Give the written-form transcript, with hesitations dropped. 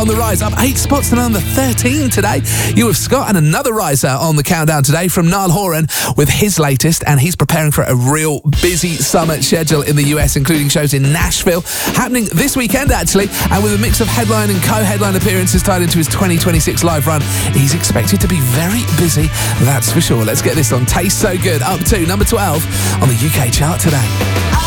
on the rise, up 8 spots to number 13 today. You have Scott and another riser on the countdown today from Niall Horan with his latest, and he's preparing for a real busy summer schedule in the US, including shows in Nashville, happening this weekend actually, and with a mix of headline and co-headline appearances tied into his 2026 live run. He's expected to be very busy, that's for sure. Let's get this on. Taste So Good, up to number 12 on the UK chart today.